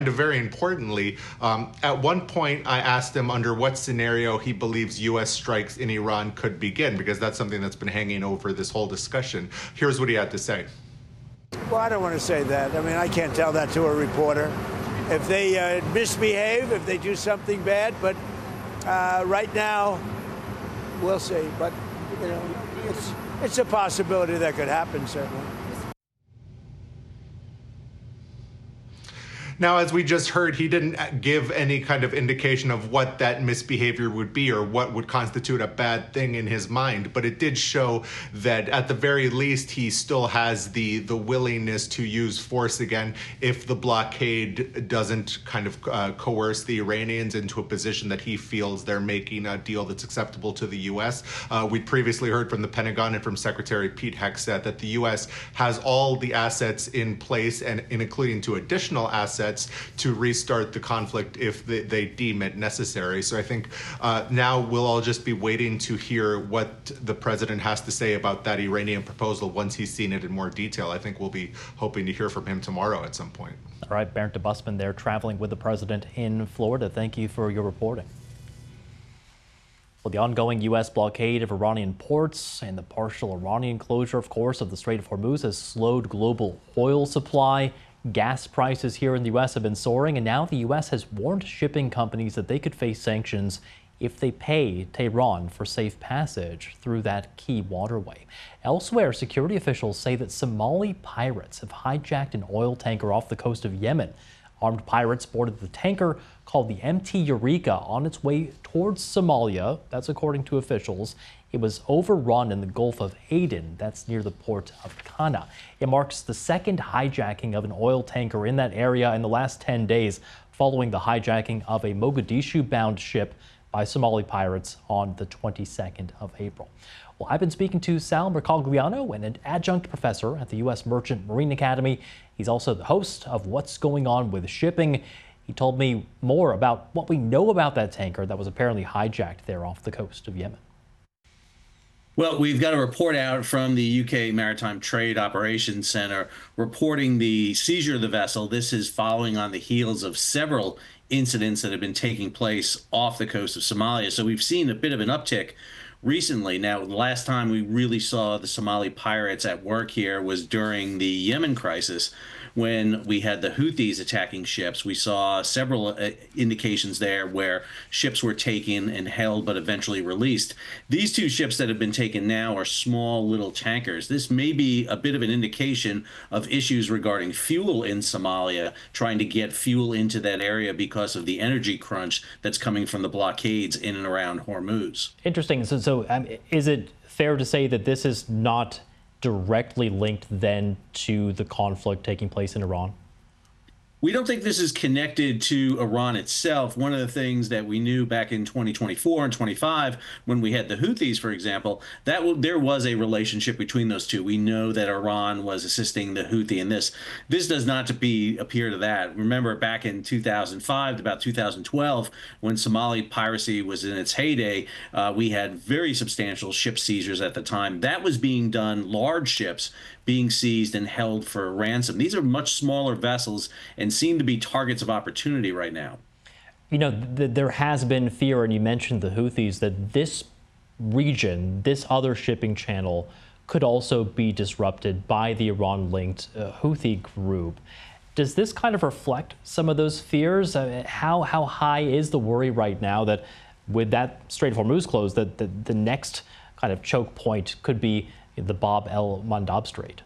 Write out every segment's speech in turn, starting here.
Very importantly, at one point I asked him under what scenario he believes U.S. strikes in Iran could begin, because that's something that's been hanging over this whole discussion. Here's what he had to say. Well, I don't want to say that. I mean, I can't tell that to a reporter. If they misbehave, if they do something bad, but right now, we'll see. But, you know, it's a possibility that could happen, certainly. Now, as we just heard, he didn't give any kind of indication of what that misbehavior would be or what would constitute a bad thing in his mind. But it did show that at the very least, he still has the willingness to use force again if the blockade doesn't kind of coerce the Iranians into a position that he feels they're making a deal that's acceptable to the U.S. We previously heard from the Pentagon and from Secretary Pete Hegseth that the U.S. has all the assets in place, and including two additional assets to restart the conflict if they deem it necessary. So I think now we'll all just be waiting to hear what the president has to say about that Iranian proposal once he's seen it in more detail. I think we'll be hoping to hear from him tomorrow at some point. All right, Bernd Debusmann there traveling with the president in Florida. Thank you for your reporting. Well, the ongoing U.S. blockade of Iranian ports and the partial Iranian closure, of course, of the Strait of Hormuz has slowed global oil supply. Gas prices here in the U.S. have been soaring, and now the U.S. has warned shipping companies that they could face sanctions if they pay Tehran for safe passage through that key waterway. Elsewhere, security officials say that Somali pirates have hijacked an oil tanker off the coast of Yemen. Armed pirates boarded the tanker called the MT Eureka on its way towards Somalia. That's according to officials. It was overrun in the Gulf of Aden. That's near the port of Kana. It marks the second hijacking of an oil tanker in that area in the last 10 days, following the hijacking of a Mogadishu-bound ship by Somali pirates on the 22nd of April. Well, I've been speaking to Sal Mercogliano, an adjunct professor at the U.S. Merchant Marine Academy. He's also the host of What's Going On with Shipping. He told me more about what we know about that tanker that was apparently hijacked there off the coast of Yemen. Well, we've got a report out from the UK Maritime Trade Operations Center reporting the seizure of the vessel. This is following on the heels of several incidents that have been taking place off the coast of Somalia. So we've seen a bit of an uptick recently. Now, the last time we really saw the Somali pirates at work here was during the Yemen crisis, when we had the Houthis attacking ships. We saw several indications there where ships were taken and held but eventually released. These two ships that have been taken now are small little tankers. This may be a bit of an indication of issues regarding fuel in Somalia, trying to get fuel into that area because of the energy crunch that's coming from the blockades in and around Hormuz. Interesting. So is it fair to say that this is not directly linked then to the conflict taking place in Iran? We don't think this is connected to Iran itself. One of the things that we knew back in 2024 and 25, when we had the Houthis, for example, that there was a relationship between those two. We know that Iran was assisting the Houthi in this. This does not appear to that. Remember, back in 2005 to about 2012, when Somali piracy was in its heyday, we had very substantial ship seizures at the time. That was being done, large ships being seized and held for ransom. These are much smaller vessels and seem to be targets of opportunity right now. You know, there has been fear, and you mentioned the Houthis, that this region, this other shipping channel, could also be disrupted by the Iran-linked Houthi group. Does this kind of reflect some of those fears? How high is the worry right now that with that Strait of Hormuz closed, that the next kind of choke point could be the Bab el-Mandab Strait?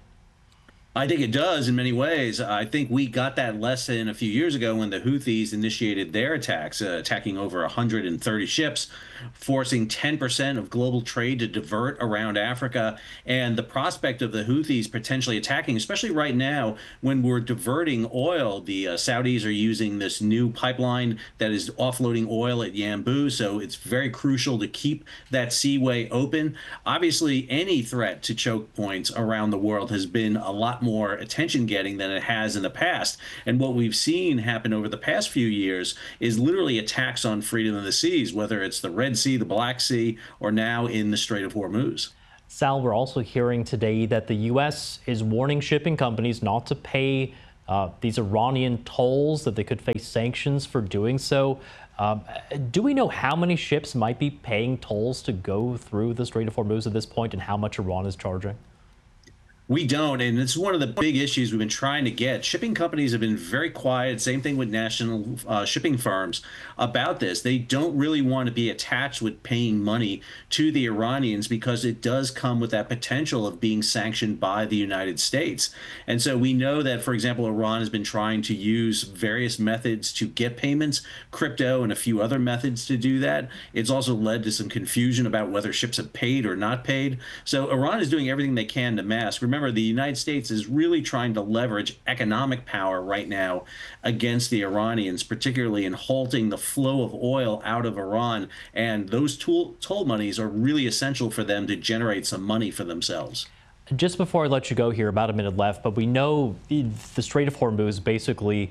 I think it does in many ways. I think we got that lesson a few years ago when the Houthis initiated their attacks, attacking over 130 ships, forcing 10% of global trade to divert around Africa. And the prospect of the Houthis potentially attacking, especially right now when we're diverting oil, the Saudis are using this new pipeline that is offloading oil at Yanbu. So it's very crucial to keep that seaway open. Obviously, any threat to choke points around the world has been a lot more attention getting than it has in the past. And what we've seen happen over the past few years is literally attacks on freedom of the seas, whether it's the Red Sea, the Black Sea, or now in the Strait of Hormuz. Sal, we're also hearing today that the U.S. is warning shipping companies not to pay these Iranian tolls, that they could face sanctions for doing so. Do we know how many ships might be paying tolls to go through the Strait of Hormuz at this point, and how much Iran is charging? We don't, and it's one of the big issues we've been trying to get. Shipping companies have been very quiet, same thing with national shipping firms about this. They don't really want to be attached with paying money to the Iranians because it does come with that potential of being sanctioned by the United States. And so we know that, for example, Iran has been trying to use various methods to get payments, crypto and a few other methods to do that. It's also led to some confusion about whether ships have paid or not paid. So Iran is doing everything they can to mask. Remember, the United States is really trying to leverage economic power right now against the Iranians, particularly in halting the flow of oil out of Iran. And those toll monies are really essential for them to generate some money for themselves. Just before I let you go here, about a minute left, but we know the Strait of Hormuz basically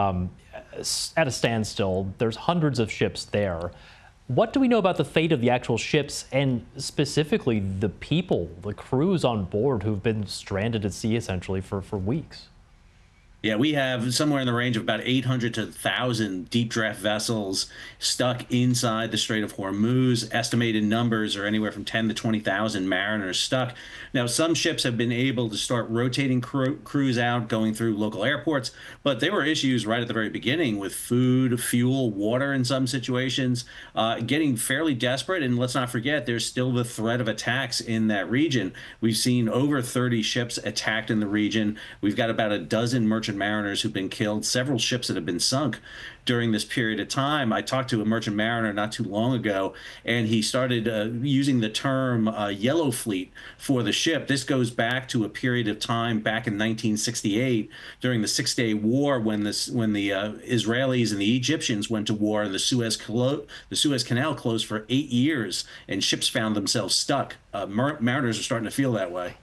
at a standstill. There's hundreds of ships there. What do we know about the fate of the actual ships, and specifically the people, the crews on board who've been stranded at sea essentially for weeks? Yeah, we have somewhere in the range of about 800 to 1,000 deep draft vessels stuck inside the Strait of Hormuz. Estimated numbers are anywhere from 10 to 20,000 mariners stuck. Now, some ships have been able to start rotating crews out, going through local airports, but there were issues right at the very beginning with food, fuel, water in some situations, getting fairly desperate. And let's not forget, there's still the threat of attacks in that region. We've seen over 30 ships attacked in the region. We've got about a dozen merchant mariners who've been killed, several ships that have been sunk during this period of time. I talked to a merchant mariner not too long ago, and he started using the term yellow fleet for the ship. This goes back to a period of time back in 1968 during the Six-Day War when the Israelis and the Egyptians went to war, and the Suez Canal closed for 8 years, and ships found themselves stuck. Mariners are starting to feel that way.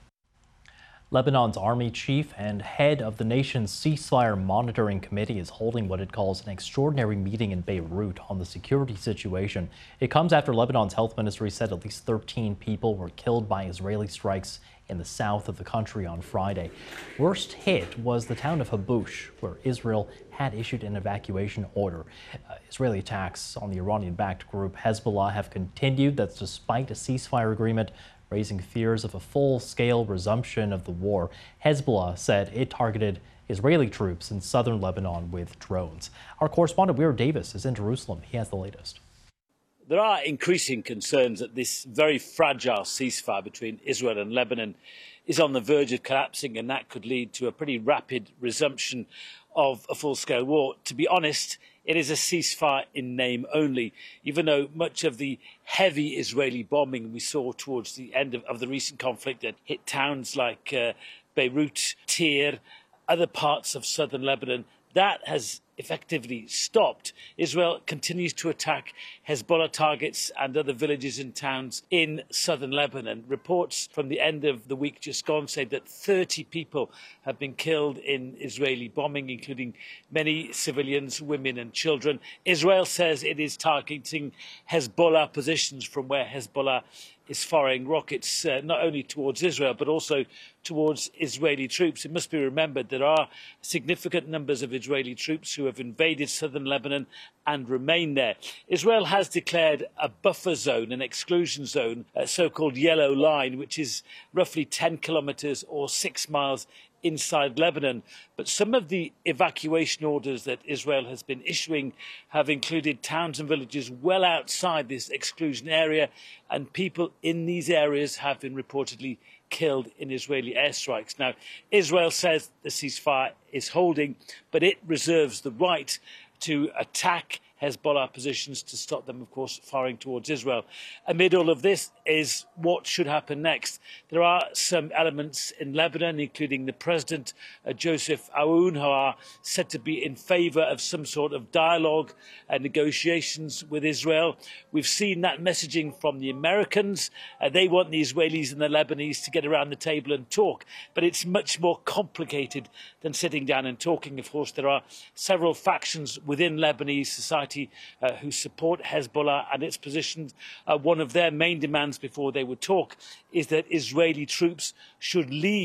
Lebanon's army chief and head of the nation's ceasefire monitoring committee is holding what it calls an extraordinary meeting in Beirut on the security situation. It comes after Lebanon's health ministry said at least 13 people were killed by Israeli strikes in the south of the country on Friday. Worst hit was the town of Habush, where Israel had issued an evacuation order. Israeli attacks on the Iranian-backed group Hezbollah have continued. That's despite a ceasefire agreement, raising fears of a full-scale resumption of the war. Hezbollah said it targeted Israeli troops in southern Lebanon with drones. Our correspondent Weir Davis is in Jerusalem. He has the latest. There are increasing concerns that this very fragile ceasefire between Israel and Lebanon is on the verge of collapsing, and that could lead to a pretty rapid resumption of a full-scale war. To be honest, it is a ceasefire in name only, even though much of the heavy Israeli bombing we saw towards the end of the recent conflict that hit towns like Beirut, Tyre, other parts of southern Lebanon, that has effectively stopped. Israel continues to attack Hezbollah targets and other villages and towns in southern Lebanon. Reports from the end of the week just gone say that 30 people have been killed in Israeli bombing, including many civilians, women and children. Israel says it is targeting Hezbollah positions from where Hezbollah is firing rockets not only towards Israel but also towards Israeli troops. It must be remembered there are significant numbers of Israeli troops who have invaded southern Lebanon and remain there. Israel has declared a buffer zone, an exclusion zone, a so-called yellow line, which is roughly 10 kilometers or 6 miles inside Lebanon. But some of the evacuation orders that Israel has been issuing have included towns and villages well outside this exclusion area, and people in these areas have been reportedly killed in Israeli airstrikes. Now, Israel says the ceasefire is holding, but it reserves the right to attack Hezbollah positions to stop them, of course, firing towards Israel. Amid all of this is what should happen next. There are some elements in Lebanon, including the president, Joseph Aoun, who are said to be in favour of some sort of dialogue and negotiations with Israel. We've seen that messaging from the Americans. They want the Israelis and the Lebanese to get around the table and talk. But it's much more complicated than sitting down and talking. Of course, there are several factions within Lebanese society who support Hezbollah and its positions. One of their main demands before they would talk is that Israeli troops should leave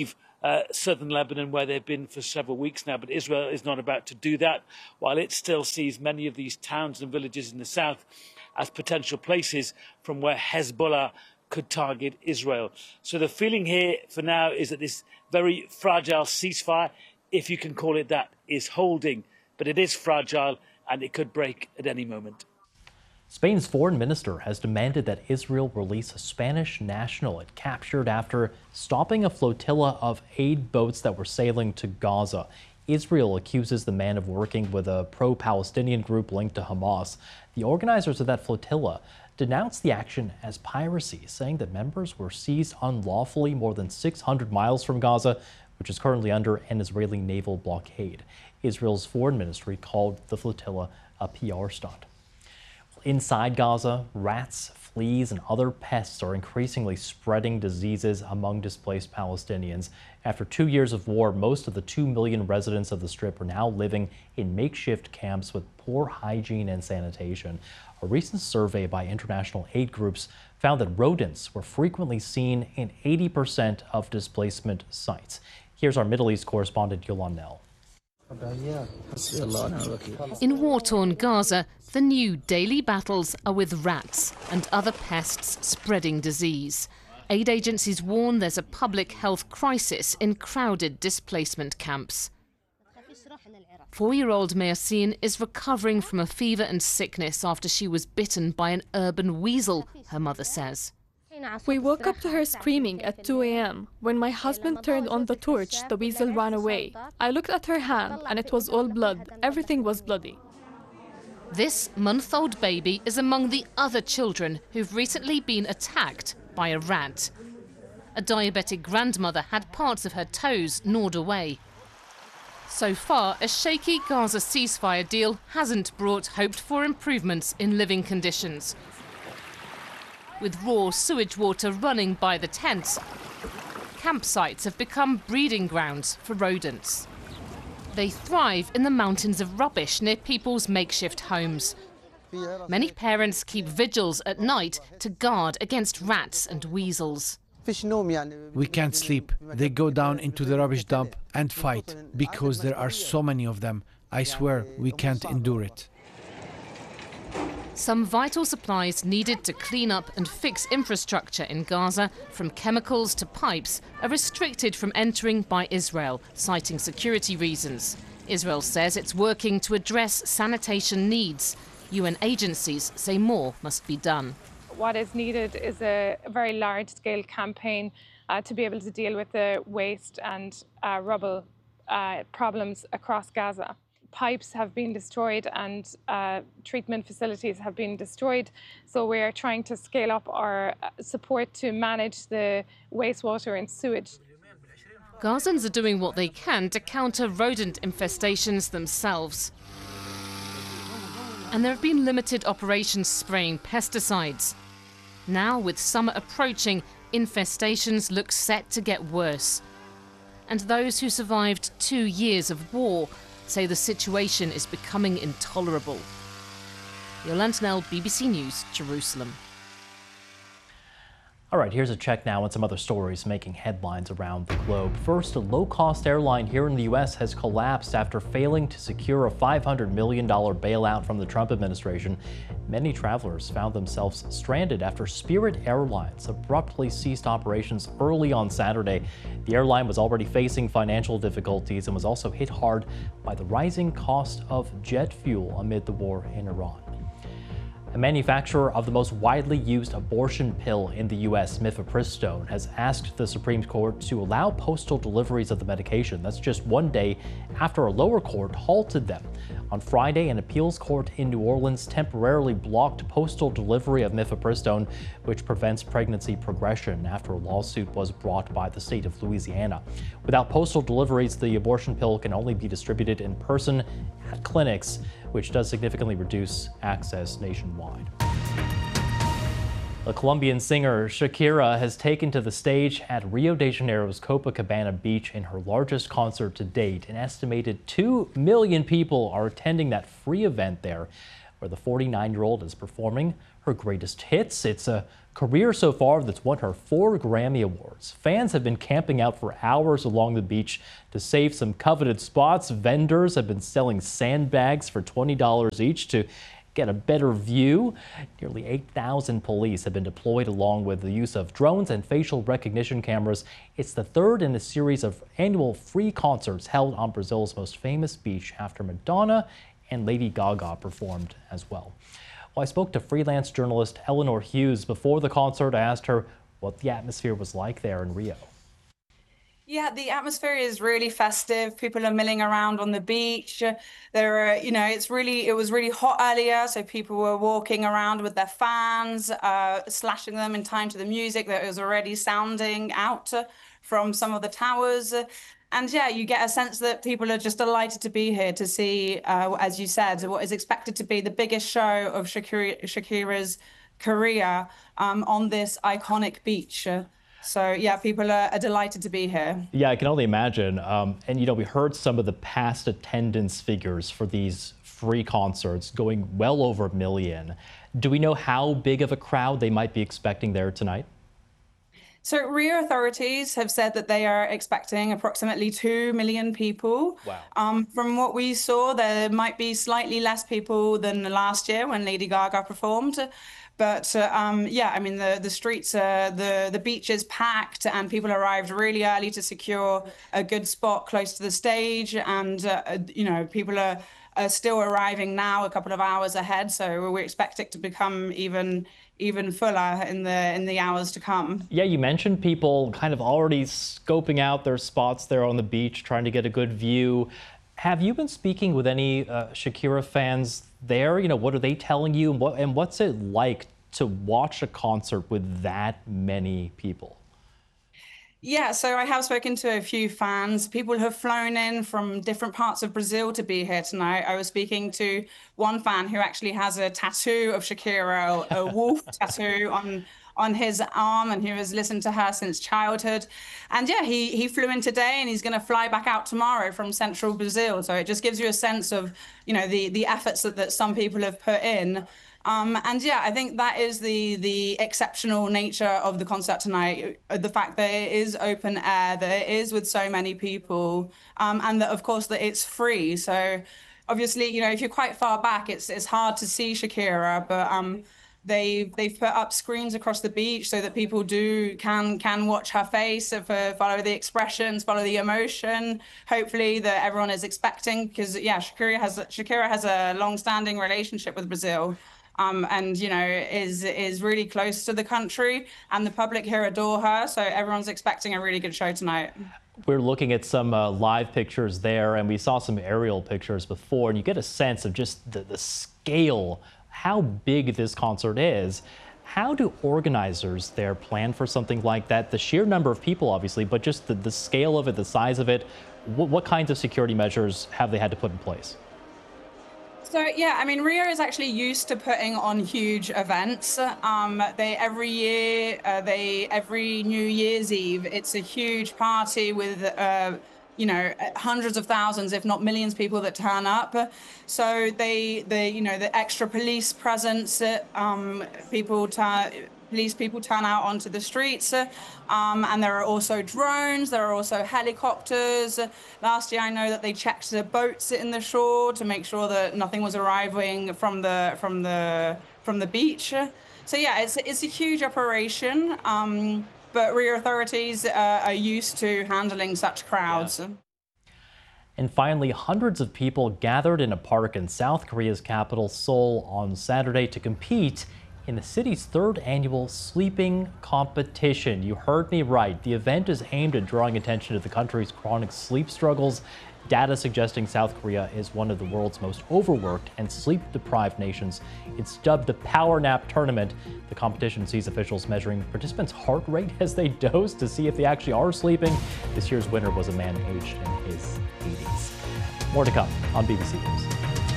southern Lebanon, where they've been for several weeks now. But Israel is not about to do that, while it still sees many of these towns and villages in the south as potential places from where Hezbollah could target Israel. So the feeling here for now is that this very fragile ceasefire, if you can call it that, is holding. But it is fragile and it could break at any moment. Spain's foreign minister has demanded that Israel release a Spanish national it captured after stopping a flotilla of aid boats that were sailing to Gaza. Israel accuses the man of working with a pro-Palestinian group linked to Hamas. The organizers of that flotilla denounced the action as piracy, saying that members were seized unlawfully more than 600 miles from Gaza, which is currently under an Israeli naval blockade. Israel's foreign ministry called the flotilla a PR stunt. Inside Gaza, rats, fleas, and other pests are increasingly spreading diseases among displaced Palestinians. After 2 years of war, most of the 2 million residents of the Strip are now living in makeshift camps with poor hygiene and sanitation. A recent survey by international aid groups found that rodents were frequently seen in 80% of displacement sites. Here's our Middle East correspondent, Yolan Nell. In war-torn Gaza, the new daily battles are with rats and other pests spreading disease. Aid agencies warn there's a public health crisis in crowded displacement camps. 4-year-old Mayaseen is recovering from a fever and sickness after she was bitten by an urban weasel, her mother says. We woke up to her screaming at 2 a.m. When my husband turned on the torch, the weasel ran away. I looked at her hand and it was all blood. Everything was bloody. This month-old baby is among the other children who've recently been attacked by a rat. A diabetic grandmother had parts of her toes gnawed away. So far, a shaky Gaza ceasefire deal hasn't brought hoped-for improvements in living conditions. With raw sewage water running by the tents, campsites have become breeding grounds for rodents. They thrive in the mountains of rubbish near people's makeshift homes. Many parents keep vigils at night to guard against rats and weasels. We can't sleep. They go down into the rubbish dump and fight because there are so many of them. I swear we can't endure it. Some vital supplies needed to clean up and fix infrastructure in Gaza, from chemicals to pipes, are restricted from entering by Israel, citing security reasons. Israel says it's working to address sanitation needs. UN agencies say more must be done. What is needed is a very large-scale campaign to be able to deal with the waste and rubble problems across Gaza. Pipes have been destroyed and treatment facilities have been destroyed. So we are trying to scale up our support to manage the wastewater and sewage. Gazans are doing what they can to counter rodent infestations themselves. And there have been limited operations spraying pesticides. Now, with summer approaching, infestations look set to get worse. And those who survived 2 years of war say the situation is becoming intolerable. Yolanda Nell, BBC News, Jerusalem. All right, here's a check now on some other stories making headlines around the globe. First, a low-cost airline here in the U.S. has collapsed after failing to secure a $500 million bailout from the Trump administration. Many travelers found themselves stranded after Spirit Airlines abruptly ceased operations early on Saturday. The airline was already facing financial difficulties and was also hit hard by the rising cost of jet fuel amid the war in Iran. A manufacturer of the most widely used abortion pill in the U.S., mifepristone, has asked the Supreme Court to allow postal deliveries of the medication. That's just 1 day after a lower court halted them. On Friday, an appeals court in New Orleans temporarily blocked postal delivery of mifepristone, which prevents pregnancy progression, after a lawsuit was brought by the state of Louisiana. Without postal deliveries, the abortion pill can only be distributed in person at clinics, which does significantly reduce access nationwide. The Colombian singer Shakira has taken to the stage at Rio de Janeiro's Copacabana Beach in her largest concert to date. An estimated 2 million people are attending that free event there, where the 49-year-old is performing her greatest hits. It's a career so far that's won her 4 Grammy Awards. Fans have been camping out for hours along the beach to save some coveted spots. Vendors have been selling sandbags for $20 each to get a better view. Nearly 8,000 police have been deployed along with the use of drones and facial recognition cameras. It's the third in a series of annual free concerts held on Brazil's most famous beach after Madonna and Lady Gaga performed as well. Well, I spoke to freelance journalist Eleanor Hughes before the concert. I asked her what the atmosphere was like there in Rio. Yeah, the atmosphere is really festive. People are milling around on the beach. There are, it was really hot earlier, so people were walking around with their fans, slashing them in time to the music that was already sounding out from some of the towers. And yeah, you get a sense that people are just delighted to be here to see, as you said, what is expected to be the biggest show of Shakira's career on this iconic beach. So yeah, people are delighted to be here. Yeah, I can only imagine. And we heard some of the past attendance figures for these free concerts going well over 1 million. Do we know how big of a crowd they might be expecting there tonight? So Rio authorities have said that they are expecting approximately 2 million people. Wow. From what we saw, there might be slightly less people than last year when Lady Gaga performed. But the streets, the beach is packed, and people arrived really early to secure a good spot close to the stage. And people are still arriving now, a couple of hours ahead. So we expect it to become even fuller in the hours to come. Yeah, you mentioned people kind of already scoping out their spots there on the beach, trying to get a good view. Have you been speaking with any Shakira fans there? What are they telling you, and what's it like to watch a concert with that many people? Yeah, so I have spoken to a few fans. People have flown in from different parts of Brazil to be here tonight. I was speaking to one fan who actually has a tattoo of Shakira, a wolf tattoo on his arm, and who has listened to her since childhood. And yeah, he flew in today, and he's going to fly back out tomorrow from central Brazil. So it just gives you a sense of, the efforts that some people have put in. And yeah, I think that is the exceptional nature of the concert tonight. The fact that it is open air, that it is with so many people, and that, of course, that it's free. So obviously, if you're quite far back, it's hard to see Shakira, but they've put up screens across the beach so that people can watch her face, follow the expressions, follow the emotion, hopefully, that everyone is expecting. Because yeah, Shakira has a long-standing relationship with Brazil. And is really close to the country, and the public here adore her, so everyone's expecting a really good show tonight. We're looking at some live pictures there, and we saw some aerial pictures before, and you get a sense of just the scale, how big this concert is. How do organizers there plan for something like that? The sheer number of people, obviously, but just the scale of it, the size of it. What kinds of security measures have they had to put in place? So yeah, Rio is actually used to putting on huge events. Every New Year's Eve, it's a huge party with hundreds of thousands, if not millions, of people that turn up. So the extra police presence, police people turn out onto the streets, and there are also drones, there are also helicopters. Last year, I know that they checked the boats in the shore to make sure that nothing was arriving from the beach. So yeah, it's a huge operation, but Rio authorities are used to handling such crowds. Yeah. And finally, hundreds of people gathered in a park in South Korea's capital, Seoul, on Saturday to compete in the city's third annual sleeping competition. You heard me right. The event is aimed at drawing attention to the country's chronic sleep struggles. Data suggesting South Korea is one of the world's most overworked and sleep-deprived nations. It's dubbed the Power Nap Tournament. The competition sees officials measuring participants' heart rate as they doze to see if they actually are sleeping. This year's winner was a man aged in his 80s. More to come on BBC News.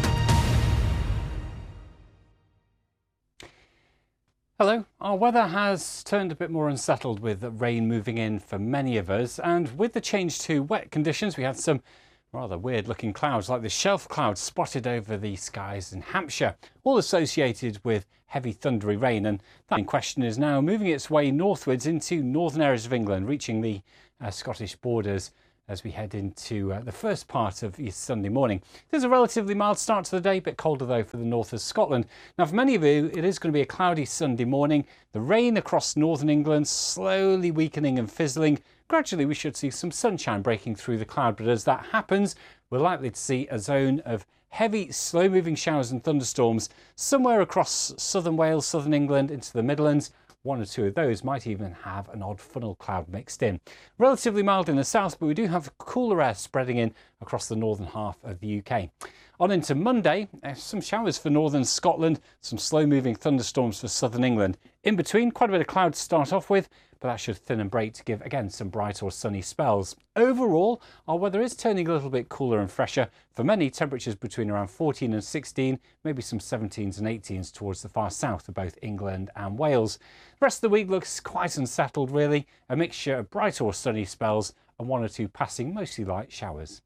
Hello. Our weather has turned a bit more unsettled with rain moving in for many of us, and with the change to wet conditions, we had some Rather weird-looking clouds like the shelf clouds spotted over the skies in Hampshire, all associated with heavy thundery rain. And that in question is now moving its way northwards into northern areas of England, reaching the Scottish borders as we head into the first part of Easter Sunday morning. There's a relatively mild start to the day, a bit colder though for the north of Scotland. Now for many of you, it is going to be a cloudy Sunday morning. The rain across northern England slowly weakening and fizzling. Gradually we should see some sunshine breaking through the cloud, but as that happens, we're likely to see a zone of heavy, slow-moving showers and thunderstorms somewhere across southern Wales, southern England into the Midlands. One or two of those might even have an odd funnel cloud mixed in. Relatively mild in the south, but we do have cooler air spreading in across the northern half of the UK. On into Monday, some showers for northern Scotland, some slow-moving thunderstorms for southern England. In between, quite a bit of cloud to start off with, but that should thin and break to give, again, some bright or sunny spells. Overall, our weather is turning a little bit cooler and fresher. For many, temperatures between around 14 and 16, maybe some 17s and 18s towards the far south of both England and Wales. The rest of the week looks quite unsettled, really. A mixture of bright or sunny spells and one or two passing, mostly light showers.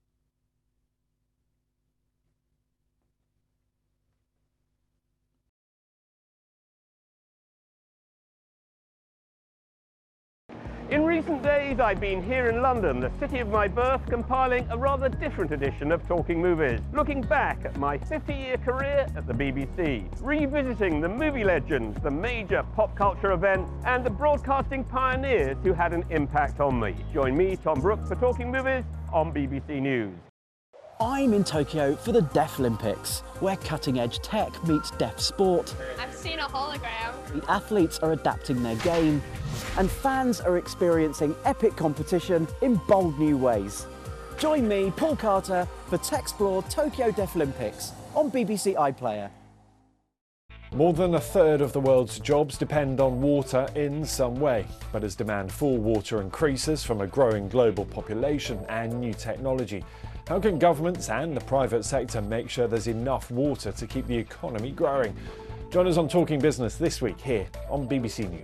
In recent days, I've been here in London, the city of my birth, compiling a rather different edition of Talking Movies, looking back at my 50-year career at the BBC, revisiting the movie legends, the major pop culture events, and the broadcasting pioneers who had an impact on me. Join me, Tom Brooks, for Talking Movies on BBC News. I'm in Tokyo for the Deaflympics, where cutting-edge tech meets deaf sport. I've seen a hologram. The athletes are adapting their game, and fans are experiencing epic competition in bold new ways. Join me, Paul Carter, for Techsplore Tokyo Deaflympics on BBC iPlayer. More than a third of the world's jobs depend on water in some way. But as demand for water increases from a growing global population and new technology, how can governments and the private sector make sure there's enough water to keep the economy growing? Join us on Talking Business this week here on BBC News.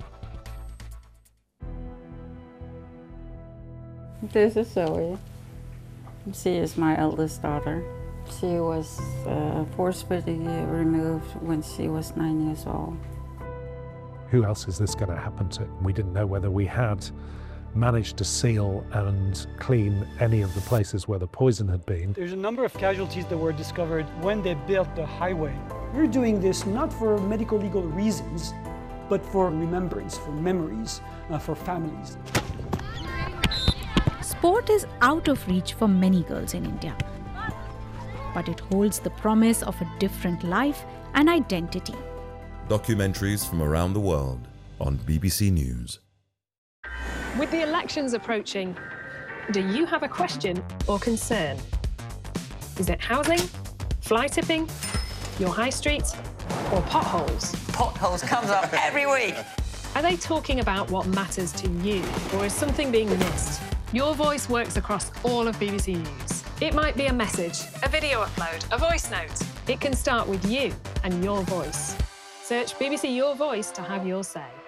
This is Zoe. She is my eldest daughter. She was forcibly removed when she was 9 years old. Who else is this going to happen to? We didn't know whether we had managed to seal and clean any of the places where the poison had been. There's a number of casualties that were discovered when they built the highway. We're doing this not for medical legal reasons, but for remembrance, for memories, for families. Sport is out of reach for many girls in India, but it holds the promise of a different life and identity. Documentaries from around the world on BBC News. With the elections approaching, do you have a question or concern? Is it housing, fly tipping, your high street, or potholes? Potholes comes up every week. Are they talking about what matters to you, or is something being missed? Your voice works across all of BBC News. It might be a message, a video upload, a voice note. It can start with you and your voice. Search BBC Your Voice to have your say.